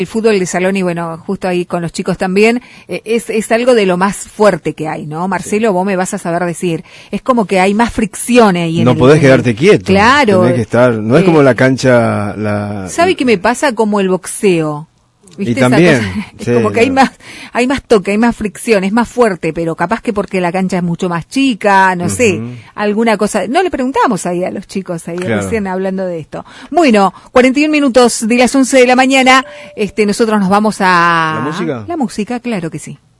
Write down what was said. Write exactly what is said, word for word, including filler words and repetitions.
El fútbol de salón y bueno, justo ahí con los chicos también, eh, es, es algo de lo más fuerte que hay, ¿no? Marcelo, sí. Vos me vas a saber decir, es como que hay más fricción ahí en No el, podés en quedarte el, quieto. Claro. Tenés que estar, no es eh, como la cancha, la... ¿Sabe qué me pasa? Como el boxeo. ¿Viste? Y también, Esa cosa? Es sí, como que no. hay más, hay más toque, hay más fricción, es más fuerte, pero capaz que porque la cancha es mucho más chica, no uh-huh. sé, alguna cosa. No le preguntamos ahí a los chicos, ahí claro. recién hablando de esto. Bueno, cuarenta y un minutos de las once de la mañana, este, nosotros nos vamos a... ¿La música? La música, claro que sí.